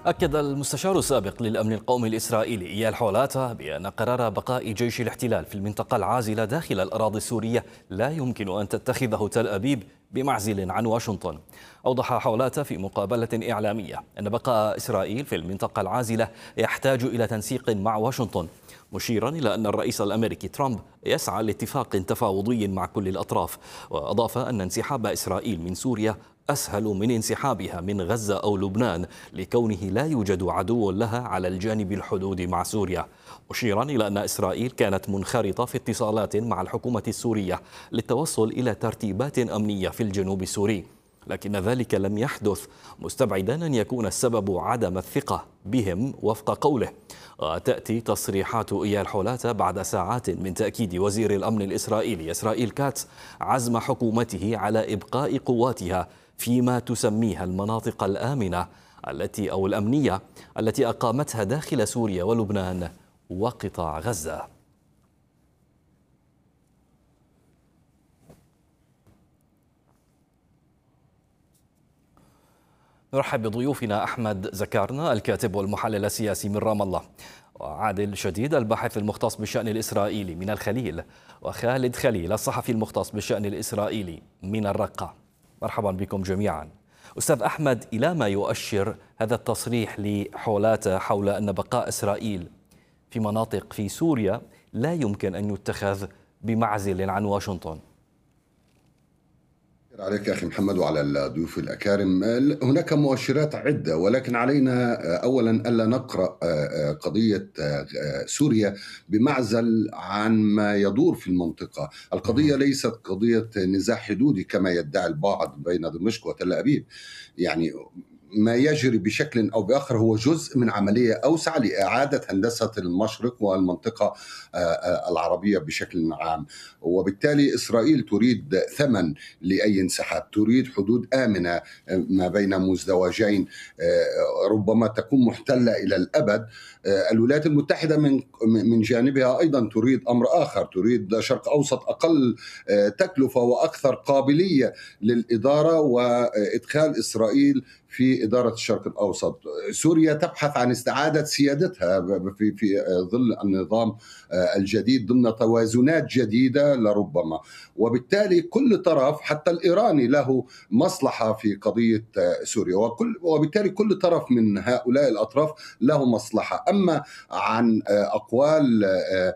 أكد المستشار السابق للأمن القومي الإسرائيلي إيال حولاتا بأن قرار بقاء جيش الاحتلال في المنطقة العازلة داخل الأراضي السورية لا يمكن أن تتخذه تل أبيب بمعزل عن واشنطن. أوضح حولاتا في مقابلة إعلامية أن بقاء إسرائيل في المنطقة العازلة يحتاج إلى تنسيق مع واشنطن، مشيرا إلى أن الرئيس الأمريكي ترامب يسعى لاتفاق تفاوضي مع كل الأطراف. وأضاف أن انسحاب إسرائيل من سوريا أسهل من انسحابها من غزة أو لبنان لكونه لا يوجد عدو لها على الجانب الحدود مع سوريا، مشيرا إلى أن إسرائيل كانت منخرطة في اتصالات مع الحكومة السورية للتوصل إلى ترتيبات أمنية في الجنوب السوري، لكن ذلك لم يحدث، مستبعدا أن يكون السبب عدم الثقة بهم وفق قوله. وتأتي تصريحات إيال حولاتا بعد ساعات من تأكيد وزير الأمن الإسرائيلي إسرائيل كاتس عزم حكومته على إبقاء قواتها فيما تسميها المناطق الآمنة الأمنية التي أقامتها داخل سوريا ولبنان وقطاع غزة. نرحب بضيوفنا أحمد زكارنا الكاتب والمحلل السياسي من رام الله، وعادل شديد الباحث المختص بالشأن الإسرائيلي من الخليل، وخالد خليل الصحفي المختص بالشأن الإسرائيلي من الرقة. مرحبا بكم جميعا. أستاذ أحمد، إلى ما يؤشر هذا التصريح لحولاتا حول أن بقاء إسرائيل في مناطق في سوريا لا يمكن أن يتخذ بمعزل عن واشنطن؟ عليك أخي محمد وعلى الضيوف الأكارم. هناك مؤشرات عدة، ولكن علينا أولا ألا نقرأ قضية سوريا بمعزل عن ما يدور في المنطقة. القضية ليست قضية نزاع حدودي كما يدعي البعض بين دمشق وتل أبيب. يعني ما يجري بشكل أو بآخر هو جزء من عملية أوسع لإعادة هندسة المشرق والمنطقة العربية بشكل عام، وبالتالي إسرائيل تريد ثمن لأي انسحاب، تريد حدود آمنة ما بين مزدوجين ربما تكون محتلة إلى الأبد. الولايات المتحدة من جانبها أيضا تريد أمر آخر، تريد شرق أوسط أقل تكلفة وأكثر قابلية للإدارة وإدخال إسرائيل في إدارة الشرق الأوسط. سوريا تبحث عن استعادة سيادتها في ظل النظام الجديد ضمن توازنات جديدة لربما، وبالتالي كل طرف حتى الإيراني له مصلحة في قضية سوريا، وبالتالي كل طرف من هؤلاء الأطراف له مصلحة. أما عن أقوال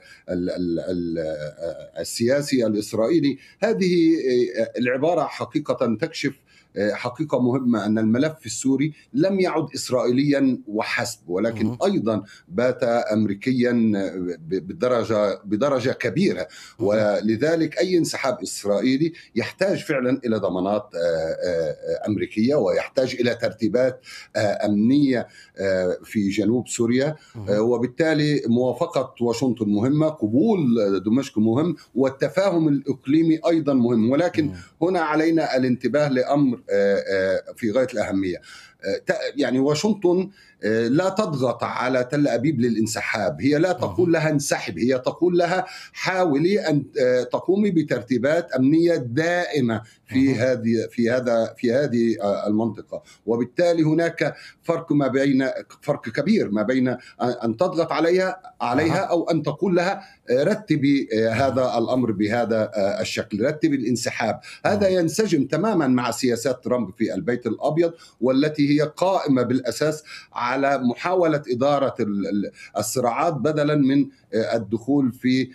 السياسي الإسرائيلي، هذه العبارة حقيقة تكشف حقيقة مهمة، أن الملف السوري لم يعد إسرائيليا وحسب، ولكن أيضا بات أمريكيا بدرجة كبيرة، ولذلك أي انسحاب إسرائيلي يحتاج فعلا إلى ضمانات أمريكية، ويحتاج إلى ترتيبات أمنية في جنوب سوريا، وبالتالي موافقة واشنطن مهمة، قبول دمشق مهم، والتفاهم الإقليمي أيضا مهم. ولكن هنا علينا الانتباه لأمر في غاية الأهمية. يعني واشنطن لا تضغط على تل أبيب للانسحاب، هي لا تقول لها انسحب، هي تقول لها حاولي أن تقومي بترتيبات أمنية دائمة في هذه المنطقة. وبالتالي هناك فرق كبير ما بين أن تضغط عليها أو أن تقول لها رتبي هذا الأمر بهذا الشكل، رتبي الانسحاب. هذا ينسجم تماما مع سياسات ترامب في البيت الأبيض، والتي هي قائمة بالأساس على محاولة إدارة الصراعات بدلا من الدخول في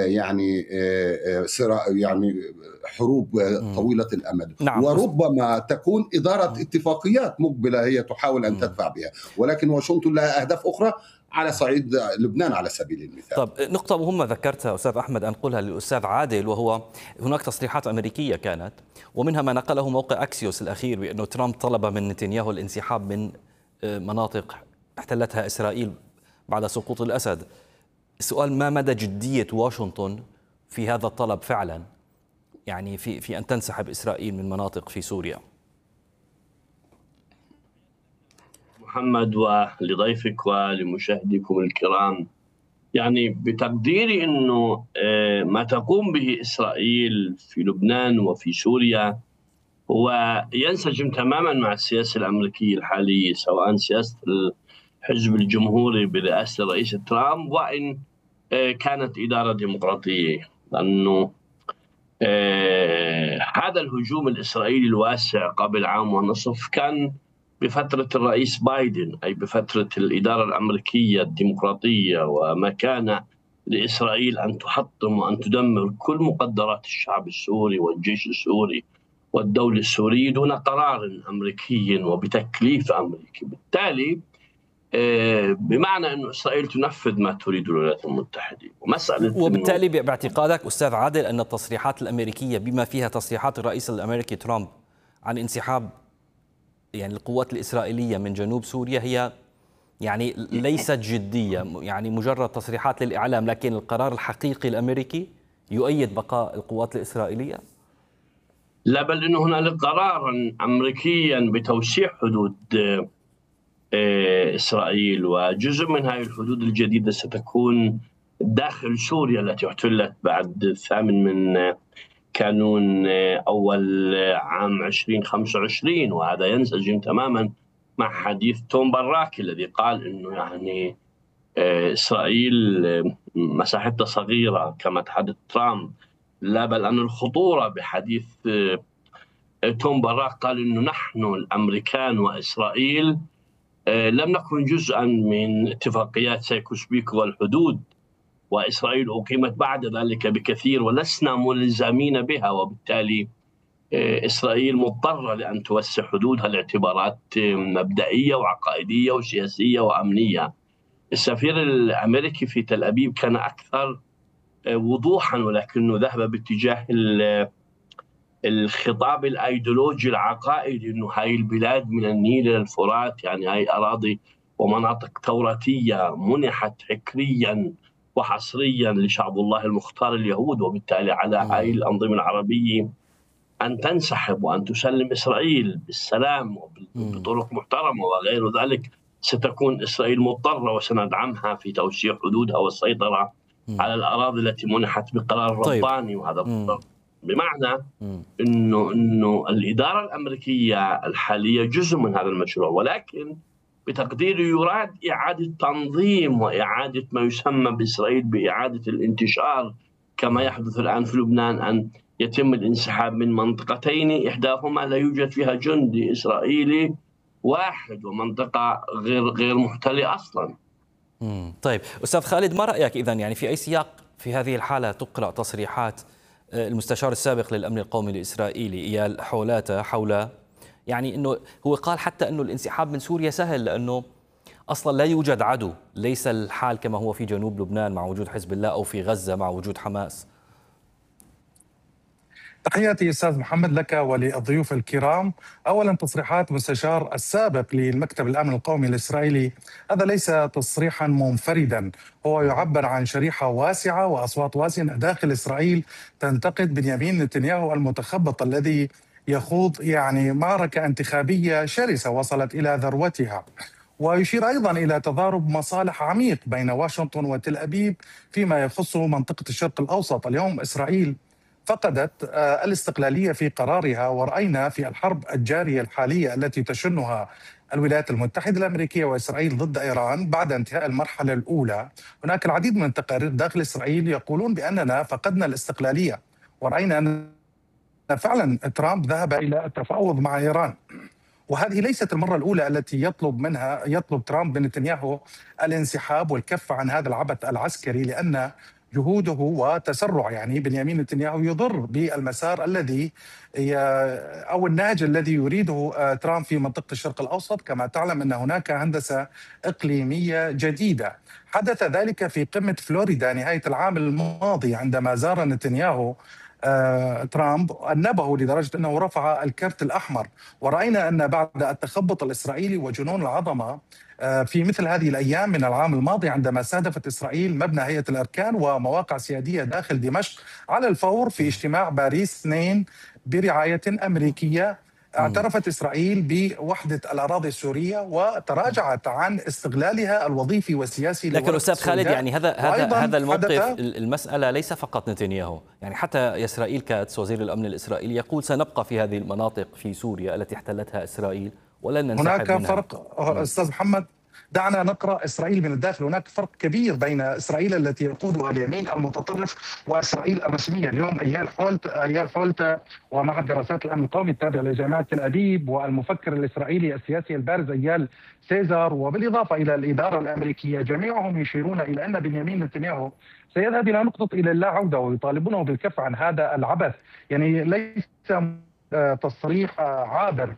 يعني حروب طويلة الأمد. نعم. وربما تكون إدارة اتفاقيات مقبلة هي تحاول أن تدفع بها، ولكن واشنطن لها أهداف أخرى على صعيد لبنان على سبيل المثال. طب نقطة مهمة ذكرتها أستاذ أحمد، أنقلها للأستاذ عادل، وهو هناك تصريحات أمريكية كانت، ومنها ما نقله موقع أكسيوس الأخير بأنه ترامب طلب من نتنياهو الانسحاب من مناطق احتلتها إسرائيل بعد سقوط الأسد. السؤال: ما مدى جدية واشنطن في هذا الطلب فعلا، يعني في أن تنسحب إسرائيل من مناطق في سوريا؟ محمد ولضيفك ولمشاهديكم الكرام، يعني بتقديري أنه ما تقوم به إسرائيل في لبنان وفي سوريا هو ينسجم تماما مع السياسة الأمريكية الحالية، سواء سياسة الحزب الجمهوري برئاسة الرئيس ترامب، وإن كانت إدارة ديمقراطية، لأنه هذا الهجوم الإسرائيلي الواسع قبل عام ونصف كان بفترة الرئيس بايدن، أي بفترة الإدارة الأمريكية الديمقراطية، وما كان لإسرائيل أن تحطم وأن تدمر كل مقدرات الشعب السوري والجيش السوري والدولة السورية دون قرار أمريكي وبتكليف أمريكي. بالتالي بمعنى أن إسرائيل تنفذ ما تريد الولايات المتحدة. وبالتالي باعتقادك أستاذ عادل أن التصريحات الأمريكية بما فيها تصريحات الرئيس الأمريكي ترامب عن انسحاب يعني القوات الإسرائيلية من جنوب سوريا هي يعني ليست جدية، يعني مجرد تصريحات للإعلام، لكن القرار الحقيقي الأمريكي يؤيد بقاء القوات الإسرائيلية؟ لا، بل أنه هنالك قرارا أمريكيا بتوسيع حدود إسرائيل، وجزء من هذه الحدود الجديدة ستكون داخل سوريا التي احتلت بعد الثامن من كانون أول عام 2025. وهذا ينسجم تماما مع حديث توم باراك الذي قال أنه يعني إسرائيل مساحتها صغيرة كما تحدث ترامب. لا، بل أن الخطورة بحديث توم باراك قال أنه نحن الأمريكان وإسرائيل لم نكن جزءا من اتفاقيات سايكوس بيكو والحدود، وإسرائيل أقيمت بعد ذلك بكثير ولسنا ملزمين بها، وبالتالي إسرائيل مضطرة لأن توسع حدودها لاعتبارات مبدئية وعقائدية وسياسية وأمنية. السفير الأمريكي في تل أبيب كان أكثر وضوحا، ولكنه ذهب باتجاه الخطاب الأيديولوجي العقائدي، أنه هاي البلاد من النيل إلى الفرات، يعني هاي أراضي ومناطق توراتية منحت فكريا وحصريا لشعب الله المختار اليهود، وبالتالي على هاي الأنظمة العربية أن تنسحب وأن تسلم إسرائيل بالسلام وبطرق محترمة وغير ذلك. ستكون إسرائيل مضطرة وسندعمها في توسيع حدودها والسيطرة على الأراضي التي منحت بقرار رباني. وهذا بمعنى إنه الإدارة الأمريكية الحالية جزء من هذا المشروع، ولكن بتقديري يراد إعادة تنظيم وإعادة ما يسمى بإسرائيل بإعادة الانتشار، كما يحدث الآن في لبنان، أن يتم الانسحاب من منطقتين إحداهما لا يوجد فيها جندي إسرائيلي واحد، ومنطقة غير محتلة أصلا. طيب أستاذ خالد، ما رأيك إذن يعني في أي سياق في هذه الحالة تقرأ تصريحات المستشار السابق للأمن القومي الإسرائيلي إيال حولاتا حول يعني أنه هو قال حتى أنه الانسحاب من سوريا سهل لأنه أصلا لا يوجد عدو، ليس الحال كما هو في جنوب لبنان مع وجود حزب الله أو في غزة مع وجود حماس؟ تحياتي أستاذ محمد لك وللضيوف الكرام. أولا، تصريحات مستشار السابق للمكتب الأمن القومي الإسرائيلي هذا ليس تصريحا منفردا، هو يعبر عن شريحة واسعة وأصوات واسعة داخل إسرائيل تنتقد بنيامين نتنياهو المتخبط الذي يخوض يعني معركة انتخابية شرسة وصلت إلى ذروتها. ويشير أيضا إلى تضارب مصالح عميق بين واشنطن وتل أبيب فيما يخص منطقة الشرق الأوسط. اليوم إسرائيل فقدت الاستقلالية في قرارها، ورأينا في الحرب الجارية الحالية التي تشنها الولايات المتحدة الأمريكية وإسرائيل ضد إيران بعد انتهاء المرحلة الأولى، هناك العديد من التقارير داخل إسرائيل يقولون بأننا فقدنا الاستقلالية، ورأينا أن فعلا ترامب ذهب إلى التفاوض مع إيران. وهذه ليست المرة الأولى التي يطلب ترامب من نتنياهو الانسحاب والكف عن هذا العبث العسكري، لأن جهوده وتسرع يعني بنيامين نتنياهو يضر بالمسار الذي أو النهج الذي يريده ترامب في منطقة الشرق الأوسط. كما تعلم أن هناك هندسة إقليمية جديدة، حدث ذلك في قمة فلوريدا نهاية العام الماضي عندما زار نتنياهو ترامب أنبه لدرجة أنه رفع الكرت الأحمر. ورأينا أن بعد التخبط الإسرائيلي وجنون العظمة في مثل هذه الأيام من العام الماضي عندما استهدفت إسرائيل مبنى هيئة الأركان ومواقع سيادية داخل دمشق على الفور في اجتماع باريس 2 برعاية أمريكية، اعترفت إسرائيل بوحدة الأراضي السورية وتراجعت عن استغلالها الوظيفي والسياسي. لكن أستاذ خالد يعني هذا الموقف، المسألة ليس فقط نتنياهو، يعني حتى إسرائيل كاتس وزير الأمن الإسرائيلي يقول سنبقى في هذه المناطق في سوريا التي احتلتها إسرائيل ولن ننسحب منها. هناك فرق أستاذ محمد، دعنا نقرأ إسرائيل من الداخل. هناك فرق كبير بين إسرائيل التي يقودها اليمين المتطرف وإسرائيل الرسمية. اليوم أيال حولتا ومعهد دراسات الأمن القومي التابع لجامعة تل أبيب والمفكر الإسرائيلي السياسي البارز أيال سيزار، وبالإضافة إلى الإدارة الأمريكية، جميعهم يشيرون إلى أن بنيامين نتنياهو سيذهب إلى نقطة إلى اللا عودة، ويطالبونه بالكف عن هذا العبث. يعني ليس تصريح عابر.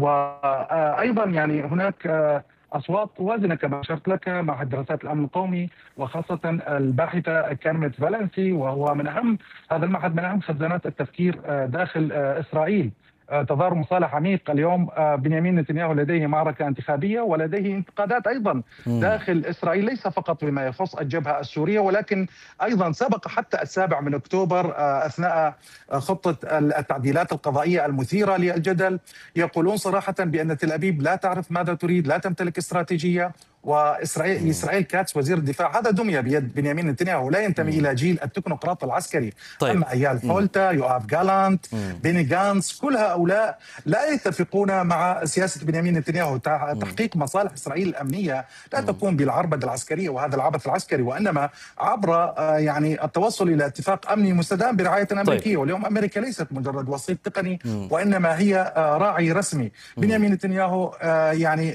وأيضا يعني هناك أصوات وازنة كما أشرت لك مع دراسات الأمن القومي، وخاصة الباحثة كارمت فالنسي، وهو من أهم هذا المعهد من أهم خزانات التفكير داخل إسرائيل. تظاهر مصالح عميق اليوم. بنيامين نتنياهو لديه معركة انتخابية ولديه انتقادات أيضا داخل إسرائيل، ليس فقط بما يخص الجبهة السورية، ولكن أيضا سبق حتى 7 أكتوبر أثناء خطة التعديلات القضائية المثيرة للجدل. يقولون صراحة بأن تل أبيب لا تعرف ماذا تريد، لا تمتلك استراتيجية. وإسرائيل كاتس وزير الدفاع هذا دمي بيد بنيامين نتنياهو، لا ينتمي إلى جيل التكنوقراط العسكري. طيب. أما أيال حولتا، يوآف جالانت، بيني جانس، كل هؤلاء لا يتفقون مع سياسة بنيامين نتنياهو. تحقيق مصالح إسرائيل الأمنية لا تكون بالعربدة العسكرية وهذا العبث العسكري، وإنما عبر يعني التوصل إلى اتفاق أمني مستدام برعاية أمريكية. طيب. واليوم أمريكا ليست مجرد وسيط تقني، وإنما هي راعي رسمي. بنيامين نتنياهو يعني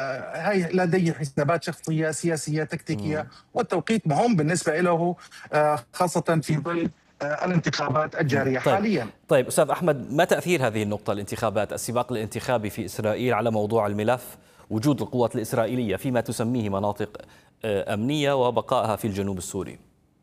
لديه حسابات شخصية سياسية تكتيكية، والتوقيت مهم بالنسبة له، خاصة في ظل الانتخابات الجارية حاليا. طيب أستاذ أحمد، ما تأثير هذه النقطة، الانتخابات، السباق الانتخابي في إسرائيل، على موضوع الملف وجود القوات الإسرائيلية فيما تسميه مناطق أمنية وبقائها في الجنوب السوري؟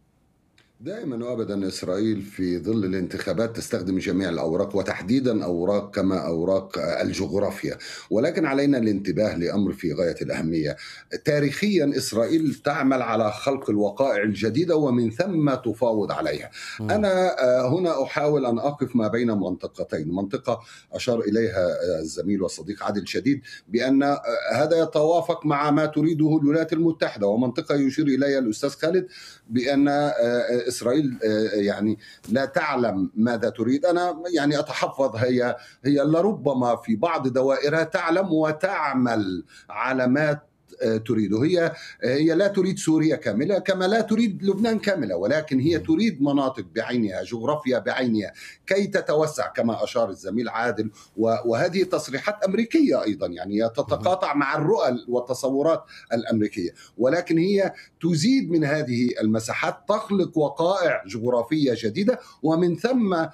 دائما وابدا اسرائيل في ظل الانتخابات تستخدم جميع الاوراق، وتحديدا اوراق كما اوراق الجغرافيا، ولكن علينا الانتباه لامر في غايه الاهميه. تاريخيا اسرائيل تعمل على خلق الوقائع الجديده ومن ثم تفاوض عليها. انا هنا احاول ان اقف ما بين منطقتين، منطقه اشار اليها الزميل والصديق عادل شديد بان هذا يتوافق مع ما تريده الولايات المتحده، ومنطقه يشير اليها الاستاذ خالد بان إسرائيل يعني لا تعلم ماذا تريد. أنا يعني أتحفظ، هي لربما في بعض دوائرها تعلم وتعمل على ما تريده. هي لا تريد سوريا كاملة كما لا تريد لبنان كاملة، ولكن هي تريد مناطق بعينها، جغرافيا بعينها، كي تتوسع كما أشار الزميل عادل. وهذه تصريحات أمريكية أيضا، يعني تتقاطع مع الرؤى والتصورات الأمريكية، ولكن هي تزيد من هذه المساحات، تخلق وقائع جغرافية جديدة، ومن ثم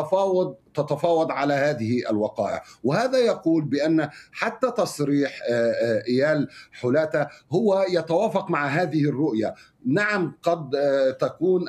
تتفاوض على هذه الوقائع. وهذا يقول بأن حتى تصريح إيال حولاتا هو يتوافق مع هذه الرؤية. نعم، قد تكون